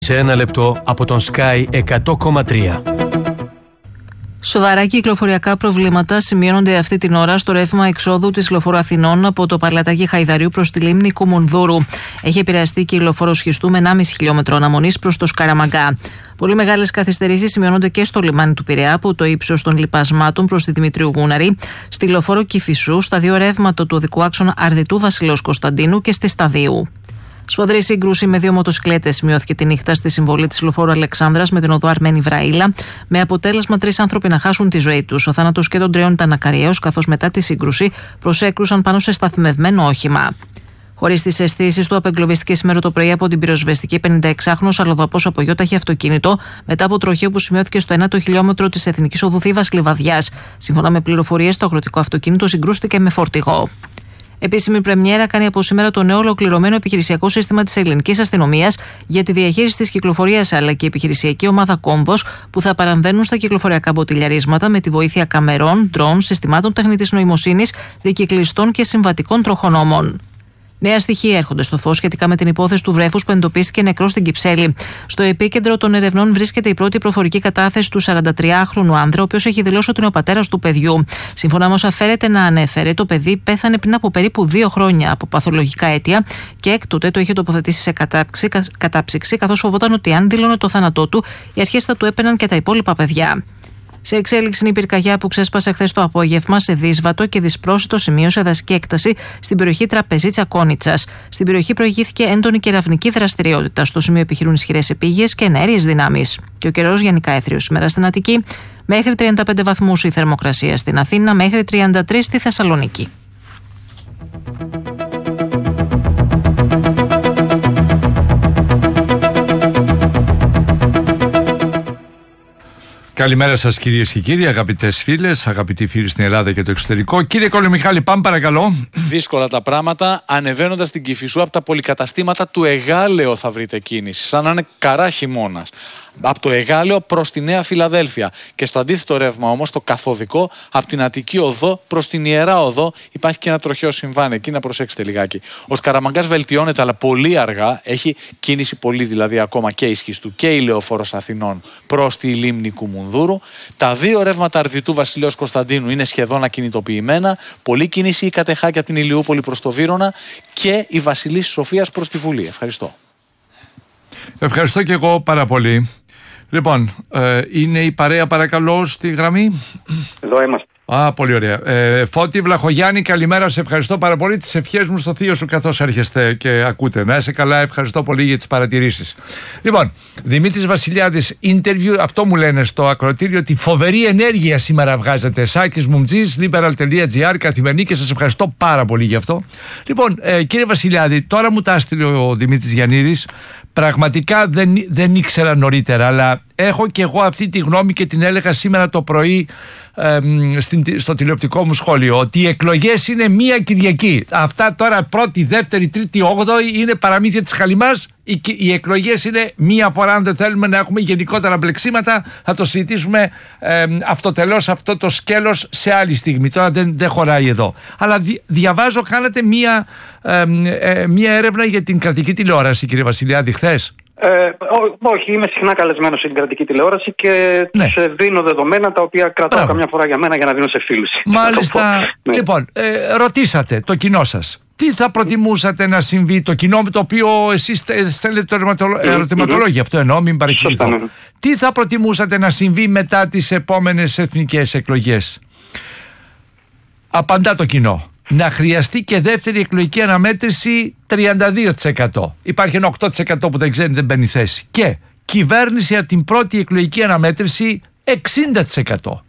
Σε ένα λεπτό από τον Sky 100,3. Σοβαρά κυκλοφοριακά προβλήματα σημειώνονται αυτή την ώρα στο ρεύμα εξόδου της λεωφόρου Αθηνών από το Παλατάκι Χαϊδαρίου προς τη λίμνη Κουμουνδούρου. Έχει επηρεαστεί και η λεωφόρο Σχιστού με 1,5 χιλιόμετρο αναμονής προς το Σκαραμαγκά. Πολύ μεγάλες καθυστερήσεις σημειώνονται και στο λιμάνι του Πειραιά από το ύψος των λιπασμάτων προς τη Δημητρίου Γούναρη, στη λεωφόρο Κηφισού, στα δύο ρεύματα του οδικού άξονα Αρδιτού Βασιλέως Κωνσταντίνου και στη Σταδίου. Σφοδρή σύγκρουση με δύο μοτοσυκλέτες σημειώθηκε τη νύχτα στη συμβολή της λεωφόρου Αλεξάνδρας με την οδό Αρμένη Βραήλα, με αποτέλεσμα 3 άνθρωποι να χάσουν τη ζωή τους. Ο θάνατος και των 3 ήταν ακαριαίος, καθώς μετά τη σύγκρουση προσέκρουσαν πάνω σε σταθμευμένο όχημα. Χωρίς τις αισθήσεις του, απεγκλωβίστηκε σήμερα το πρωί από την πυροσβεστική 56χρονος αλλοδαπός από γιόταχη αυτοκίνητο μετά από τροχαίο που σημειώθηκε στο 1ο χιλιόμετρο της Εθνικής Οδού Θήβας Λιβαδιάς. Σύμφωνα με πληροφορίες, το αγροτικό αυτοκίνητο συγκρούστηκε με φορτηγό. Επίσημη πρεμιέρα κάνει από σήμερα το νέο ολοκληρωμένο επιχειρησιακό σύστημα της ελληνικής αστυνομίας για τη διαχείριση της κυκλοφορίας, αλλά και η επιχειρησιακή ομάδα Κόμβος, που θα παραμβαίνουν στα κυκλοφοριακά μποτιλιαρίσματα με τη βοήθεια καμερών, ντρόουν, συστημάτων τεχνητής νοημοσύνης, δικυκλιστών και συμβατικών τροχονόμων. Νέα στοιχεία έρχονται στο φως σχετικά με την υπόθεση του βρέφους που εντοπίστηκε νεκρό στην Κυψέλη. Στο επίκεντρο των ερευνών βρίσκεται η πρώτη προφορική κατάθεση του 43χρονου άνδρα, ο οποίος έχει δηλώσει ότι είναι ο πατέρας του παιδιού. Σύμφωνα με όσα φέρεται να ανέφερε, το παιδί πέθανε πριν από περίπου 2 χρόνια από παθολογικά αίτια και έκτοτε το είχε τοποθετήσει σε κατάψυξη, καθώς φοβόταν ότι αν δήλωνε το θάνατό του, οι αρχές θα του έπαιρναν και τα υπόλοιπα παιδιά. Σε εξέλιξη είναι η πυρκαγιά που ξέσπασε χθες το απόγευμα σε δύσβατο και δυσπρόσιτο σημείο σε δασική έκταση στην περιοχή Τραπεζίτσα Κόνιτσας. Στην περιοχή προηγήθηκε έντονη κεραυνική δραστηριότητα. Στο σημείο επιχειρούν ισχυρές επίγειες και εναέριες δυνάμεις. Και ο καιρός γενικά έθριος σήμερα στην Αττική, μέχρι 35 βαθμούς η θερμοκρασία στην Αθήνα, μέχρι 33 στη Θεσσαλονίκη. Καλημέρα σας κυρίες και κύριοι, αγαπητές φίλες, αγαπητοί φίλοι στην Ελλάδα και το εξωτερικό. Κύριε Κολομιχάλη, πάμε παρακαλώ. Δύσκολα τα πράγματα. Ανεβαίνοντας την Κηφισού από τα πολυκαταστήματα του Εγάλεο θα βρείτε κίνηση, σαν να είναι καρά χειμώνας. Από το Εγάλεο προς τη Νέα Φιλαδέλφια. Και στο αντίθετο ρεύμα όμως, το καθοδικό, από την Αττική Οδό προς την Ιερά Οδό, υπάρχει και ένα τροχαίο συμβάν. Εκεί να προσέξετε λιγάκι. Ο Σκαραμαγκάς βελτιώνεται, αλλά πολύ αργά. Έχει κίνηση πολύ, δηλαδή ακόμα και η Σχιστού και η Λεωφόρος Αθηνών προς τη λίμνη Κουμουνδούρου. Τα δύο ρεύματα Αρδιτού Βασιλέως Κωνσταντίνου είναι σχεδόν ακινητοποιημένα. Πολλή κίνηση η Κατεχάκη από την Ηλιούπολη προς το Βύρωνα και η Βασιλής Σοφίας προς τη Βουλή. Ευχαριστώ. Ευχαριστώ και εγώ πάρα πολύ. Λοιπόν, είναι η παρέα παρακαλώ στη γραμμή. Εδώ είμαστε. Πολύ ωραία. Φώτη Βλαχογιάννη, καλημέρα. Σε ευχαριστώ πάρα πολύ. Τις ευχές μου στο θείο σου καθώς έρχεστε και ακούτε. Να είσαι καλά, ευχαριστώ πολύ για τις παρατηρήσεις. Λοιπόν, Δημήτρης Βασιλιάδης, interview, αυτό μου λένε στο ακροατήριο, ότι φοβερή ενέργεια σήμερα βγάζετε. Σάκης Μουμτζής, liberal.gr, καθημερινή, και σας ευχαριστώ πάρα πολύ γι' αυτό. Λοιπόν, κύριε Βασιλιάδη, τώρα μου τα έστειλε ο Δημήτρης Γιαννίδης. Πραγματικά δεν ήξερα νωρίτερα, αλλά έχω και εγώ αυτή τη γνώμη και την έλεγα σήμερα το πρωί στο τηλεοπτικό μου σχόλιο, ότι οι εκλογές είναι μία Κυριακή. Αυτά τώρα πρώτη, δεύτερη, τρίτη, όγδοη είναι παραμύθια της χαλιμάς. Οι εκλογές είναι μία φορά. Αν δεν θέλουμε να έχουμε γενικότερα μπλεξίματα, θα το συζητήσουμε αυτοτελώς αυτό το σκέλος σε άλλη στιγμή. Τώρα δεν χωράει εδώ. Αλλά διαβάζω, κάνατε μία έρευνα για την κρατική τηλεόραση, κύριε Βασιλιάδη, χθες. Όχι, είμαι συχνά καλεσμένος στην κρατική τηλεόραση και τους δίνω δεδομένα τα οποία κρατάω καμιά φορά για μένα για να δίνω σε φίλους. Μάλιστα. Λοιπόν, ρωτήσατε το κοινό σας. Τι θα προτιμούσατε να συμβεί, το κοινό με το οποίο εσείς στέλνετε το ερωτηματολόγιο, αυτό εννοώ, μην παρεξηγηθώ. Τι θα προτιμούσατε να συμβεί μετά τις επόμενες εθνικές εκλογές? Απαντά το κοινό. Να χρειαστεί και δεύτερη εκλογική αναμέτρηση 32%. Υπάρχει ένα 8% που δεν ξέρει, δεν μπαίνει θέση. Και κυβέρνηση από την πρώτη εκλογική αναμέτρηση 60%.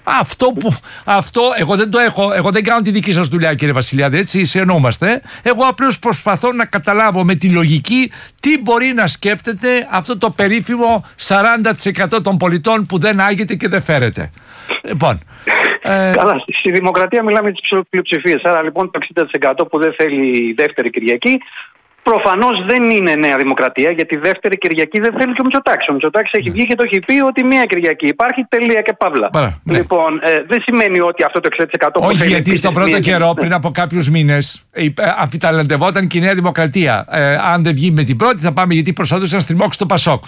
Αυτό εγώ δεν το έχω. Εγώ δεν κάνω τη δική σας δουλειά, κύριε Βασιλιάδη, έτσι συνεννοούμαστε. Εγώ απλώς προσπαθώ να καταλάβω με τη λογική τι μπορεί να σκέπτεται αυτό το περίφημο 40% των πολιτών που δεν άγεται και δεν φέρεται. Λοιπόν. Καλά, στη δημοκρατία μιλάμε για τις πλειοψηφίες. Άρα λοιπόν το 60% που δεν θέλει δεύτερη Κυριακή Προφανώς δεν είναι Νέα Δημοκρατία, γιατί δεύτερη Κυριακή δεν θέλει και ο Μητσοτάκης. Ο Μητσοτάκης έχει βγει και το έχει πει ότι μία Κυριακή υπάρχει, τελεία και παύλα. Λοιπόν, δεν σημαίνει ότι αυτό το 6%. Όχι, γιατί στον πρώτο καιρό, πριν από κάποιους μήνες, αμφιταλαντευόταν και η Νέα Δημοκρατία. Αν δεν βγει με την πρώτη, θα πάμε, γιατί προσπαθούσε να στριμώξει το Πασόκ.